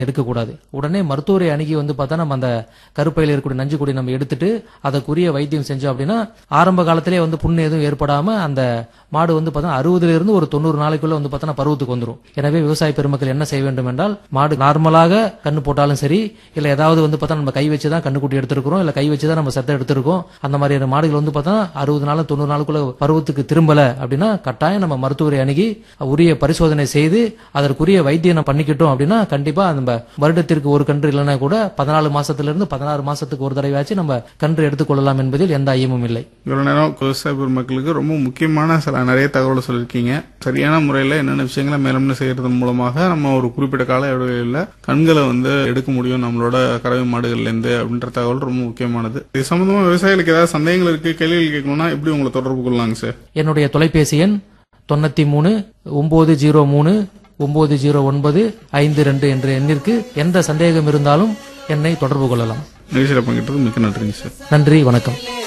எடுக்கக்கூடாது. உடனே மருத்துவரை அணுகி பார்த்தா நம்ம அந்த கருப்பையில இருக்கக்கூடிய நஞ்சு கொடி நம்ம எடுத்துட்டு அதற்குரிய வைத்தியம் செஞ்சோம் அப்படின்னா ஆரம்ப காலத்திலே புண்ணு எதுவும் ஏற்படாம அந்த மாடு பார்த்தா 60 இருந்து ஒரு 90 நாளைக்குள்ள பார்த்தா பருவத்துக்கு வந்துரும். எனவே விவசாய பெருமக்கள் என்ன செய்ய வேண்டும் என்றால் மாடு நார்மலாக கண்ணு போட்டாலும் சரி இல்ல ஏதாவது பார்த்தா நம்ம கை வச்சு தான் கண்ணுக்குட்டி எடுத்திருக்கிறோம் இல்ல கை வச்சு தான் நம்ம சத்தை எடுத்திருக்கோம் அந்த மாதிரியான மாடுகள் பார்த்தா 60 நாள் 90 நாளுக்குள்ள பருவத்துக்கு திரும்பல அப்படின்னா கட்டாயம் நம்ம மருத்துவரை அணுகி உரிய பரிசோதனை செய்து அதற்குரிய வைத்தியம் பண்ணிக்கிட்டோம் அப்படின்னா கண்டிப்பா நம்ம வருடத்திற்கு ஒரு கன்று இல்லைன்னா கூட 14 மாசத்திலிருந்து 16 மாசத்துக்கு ஒரு தடவையாச்சு நம்ம கன்று எடுத்துக்கொள்ளலாம் என்பதில் எந்த ஐயமும் இல்லை. இவ்வளவு நேரம் விவசாய பெருமக்களுக்கு ரொம்ப முக்கியமான நிறைய தகவல் சொல்லியிருக்கீங்க. சரியான முறையில் என்னென்ன விஷயங்களை மேலும் செய்யறதன் மூலமாக நம்ம ஒரு குறிப்பிட்ட கால இடைவெளியில் கண்களை எடுக்க முடியும் நம்மளோட கறவை மாடுகள்ல இருந்து அப்படின்ற தகவல் ரொம்ப முக்கியமானது. இது சம்பந்தமா விவசாயிகளுக்கு ஏதாவது சந்தேகங்கள் இருக்கு, கேள்விகள் கேட்கணும்னா எப்படி உங்களை தொடர்பு கொள்ளலாங்க சார்? என்னுடைய தொலைபேசி எண் 93 903 909 52 என்ற எண்ணிற்கு எந்த சந்தேகம் இருந்தாலும் என்னை தொடர்பு கொள்ளலாம். நிகழ்ச்சியில் பங்கேற்றது மிக்க நன்றிங்க சார். நன்றி, வணக்கம்.